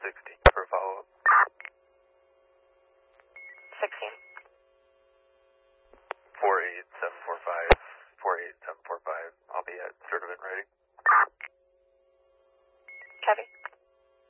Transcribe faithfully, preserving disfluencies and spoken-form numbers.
sixteen for follow-up. sixteen. four eight seven four five, four eight seven four five. I'll be at Sturdivant ready.